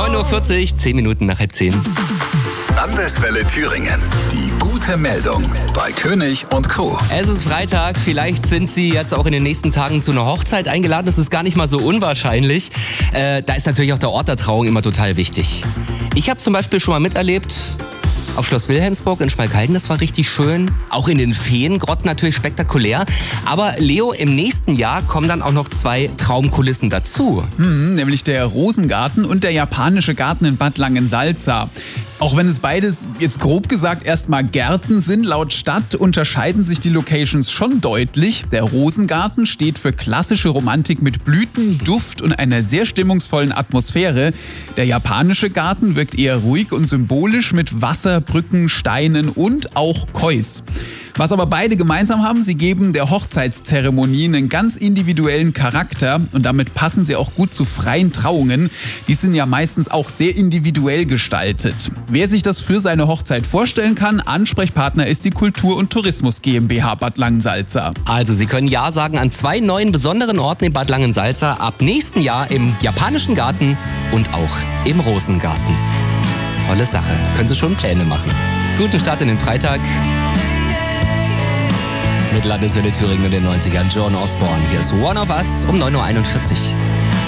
9:40 Uhr, 10 Minuten nach 9:30. Landeswelle Thüringen. Die gute Meldung bei König und Co. Es ist Freitag, vielleicht sind Sie jetzt auch in den nächsten Tagen zu einer Hochzeit eingeladen. Das ist gar nicht mal so unwahrscheinlich. Da ist natürlich auch der Ort der Trauung immer total wichtig. Ich habe zum Beispiel schon mal miterlebt, auf Schloss Wilhelmsburg in Schmalkalden, das war richtig schön. Auch in den Feengrotten natürlich spektakulär. Aber Leo, im nächsten Jahr kommen dann auch noch 2 Traumkulissen dazu. Nämlich der Rosengarten und der japanische Garten in Bad Langensalza. Auch wenn es beides jetzt grob gesagt erstmal Gärten sind, laut Stadt unterscheiden sich die Locations schon deutlich. Der Rosengarten steht für klassische Romantik mit Blüten, Duft und einer sehr stimmungsvollen Atmosphäre. Der japanische Garten wirkt eher ruhig und symbolisch mit Wasser, Brücken, Steinen und auch Kois. Was aber beide gemeinsam haben, sie geben der Hochzeitszeremonie einen ganz individuellen Charakter und damit passen sie auch gut zu freien Trauungen. Die sind ja meistens auch sehr individuell gestaltet. Wer sich das für seine Hochzeit vorstellen kann, Ansprechpartner ist die Kultur- und Tourismus GmbH Bad Langensalza. Also Sie können Ja sagen an 2 neuen besonderen Orten in Bad Langensalza ab nächsten Jahr im japanischen Garten und auch im Rosengarten. Tolle Sache. Können Sie schon Pläne machen. Guten Start in den Freitag. Mit Landeswelle Thüringen in den 90ern. John Osborne. Hier ist One of Us um 9:41 Uhr.